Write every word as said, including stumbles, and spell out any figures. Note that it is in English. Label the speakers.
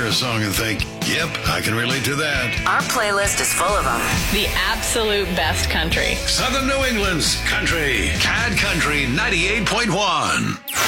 Speaker 1: a song and think, yep, I can relate to that.
Speaker 2: Our playlist is full of them.
Speaker 3: The absolute best country.
Speaker 1: Southern New England's country. C A D Country ninety-eight point one.